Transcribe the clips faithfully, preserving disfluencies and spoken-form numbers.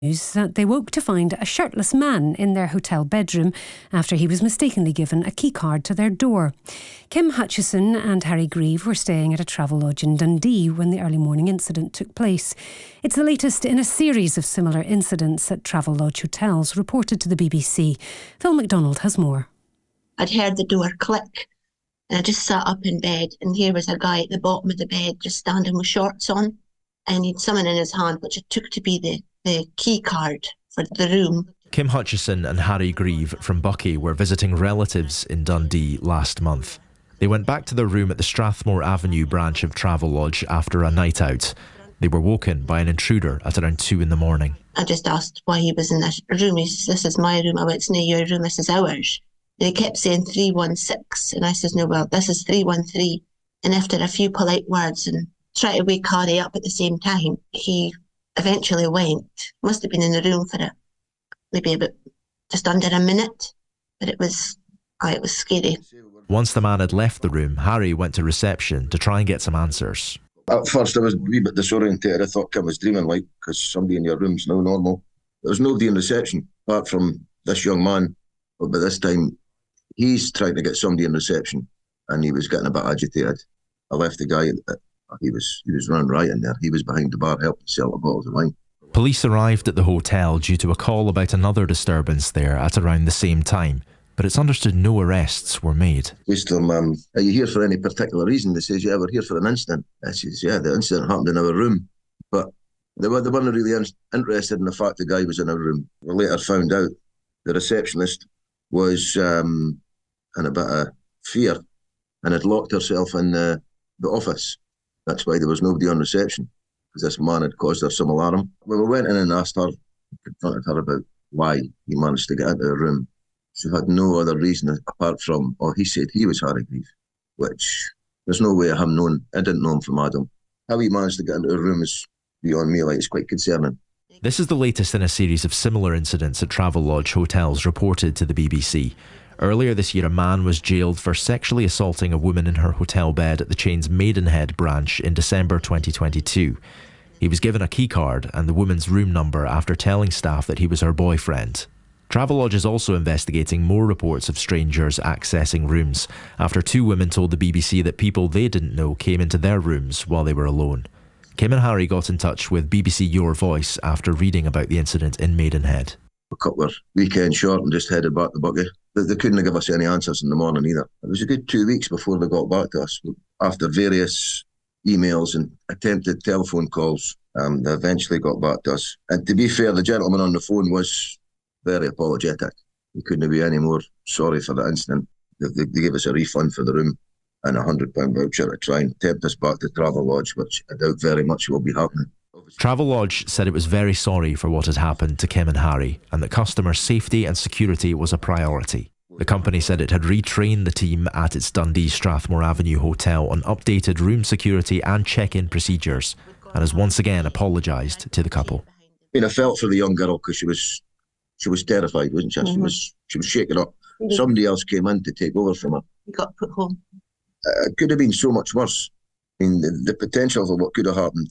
that they woke to find a shirtless man in their hotel bedroom after he was mistakenly given a key card to their door. Kim Hutchison and Harry Grieve were staying at a Travelodge in Dundee when the early morning incident took place. It's the latest in a series of similar incidents at Travelodge hotels, reported to the B B C. Phil McDonald has more. I'd heard the door click and I just sat up in bed, and here was a guy at the bottom of the bed just standing with shorts on, and he'd something in his hand which I took to be the the key card for the room. Kim Hutchison and Harry Grieve from Buckie were visiting relatives in Dundee last month. They went back to their room at the Strathmore Avenue branch of Travelodge after a night out. They were woken by an intruder at around two in the morning. I just asked why he was in this room. He says, "This is my room." I went, "It's not your room, this is ours." And he kept saying three one six, and I says, "No, well, this is three one three. And after a few polite words and trying to wake Harry up at the same time, he eventually went. Must have been in the room for a, maybe about just under a minute, but it was, oh, it was scary. Once the man had left the room, Harry went to reception to try and get some answers. At first I was a wee bit disorientated. I thought Kim was dreaming, like, because somebody in your room's now normal. There was nobody in reception apart from this young man, but by this time he's trying to get somebody in reception and he was getting a bit agitated. I left the guy at He was he was running riot in there. He was behind the bar helping sell the bottles of wine. Police arrived at the hotel due to a call about another disturbance there at around the same time, but it's understood no arrests were made. I asked them, um, "Are you here for any particular reason?" They says, "Yeah, we're here for an incident." I says, "Yeah, the incident happened in our room." But they, were, they weren't really in, interested in the fact the guy was in our room. We later found out the receptionist was um, in a bit of fear and had locked herself in the, the office. That's why there was nobody on reception, because this man had caused her some alarm. When we went in and asked her, confronted her about why he managed to get into her room, she had no other reason apart from, oh, he said he was Harry Grieve, which there's no way of him knowing. I didn't know him from Adam. How he managed to get into her room is beyond me. Like, it's quite concerning. This is the latest in a series of similar incidents at Travelodge hotels reported to the B B C. Earlier this year, a man was jailed for sexually assaulting a woman in her hotel bed at the chain's Maidenhead branch in December twenty twenty-two. He was given a key card and the woman's room number after telling staff that he was her boyfriend. Travelodge is also investigating more reports of strangers accessing rooms after two women told the B B C that people they didn't know came into their rooms while they were alone. Kim and Harry got in touch with B B C Your Voice after reading about the incident in Maidenhead. A couple of weekends short and just headed back to Buckie. They, they couldn't give us any answers in the morning either. It was a good two weeks before they got back to us. After various emails and attempted telephone calls, um, they eventually got back to us. And to be fair, the gentleman on the phone was very apologetic. He couldn't be any more sorry for the incident. They, they, they gave us a refund for the room and a one hundred pounds voucher to try and tempt us back to Travelodge, which I doubt very much will be happening. Travelodge said it was very sorry for what had happened to Kim and Harry and that customer safety and security was a priority. The company said it had retrained the team at its Dundee Strathmore Avenue hotel on updated room security and check-in procedures and has once again apologised to the couple. I mean, I felt for the young girl because she was she was terrified, wasn't she? Mm-hmm. She was she was shaken up. Mm-hmm. Somebody else came in to take over from her. He got put home. Uh, it could have been so much worse. I mean, the, the potential for what could have happened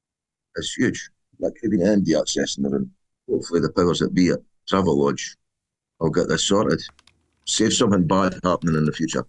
is huge. Like, could have been anybody accessing the room. Hopefully the powers that be at Travelodge will get this sorted. Save something bad happening in the future.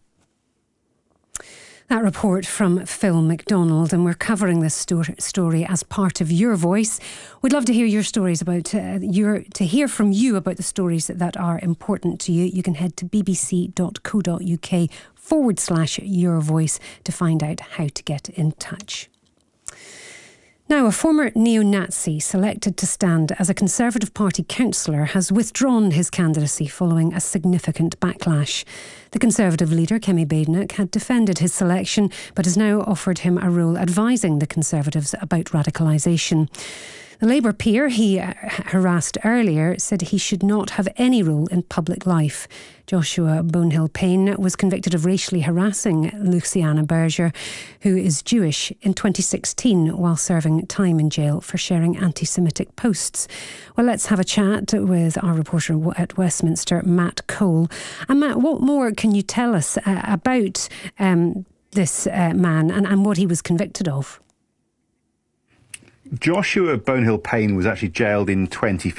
That report from Phil McDonald, and we're covering this sto- story as part of Your Voice. We'd love to hear your stories about uh, your to hear from you about the stories that, that are important to you. You can head to bbc.co.uk forward slash Your Voice to find out how to get in touch. Now, a former neo-Nazi selected to stand as a Conservative Party councillor has withdrawn his candidacy following a significant backlash. The Conservative leader, Kemi Badenoch, had defended his selection but has now offered him a role advising the Conservatives about radicalisation. The Labour peer he harassed earlier said he should not have any role in public life. Joshua Bonehill-Payne was convicted of racially harassing Luciana Berger, who is Jewish, in twenty sixteen while serving time in jail for sharing anti-Semitic posts. Well, let's have a chat with our reporter at Westminster, Matt Cole. And Matt, what more can you tell us uh, about um, this uh, man and, and what he was convicted of? Joshua Bonehill-Payne was actually jailed in twenty